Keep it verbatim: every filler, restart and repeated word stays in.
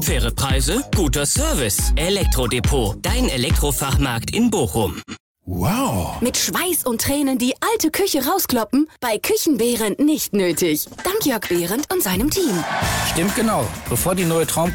Faire Preise, guter Service. Elektrodepot, dein Elektrofachmarkt in Bochum. Wow! Mit Schweiß und Tränen die alte Küche rauskloppen? Bei Küchenbehrendt nicht nötig. Dank Jörg Behrendt und seinem Team. Stimmt genau. Bevor die neue Traum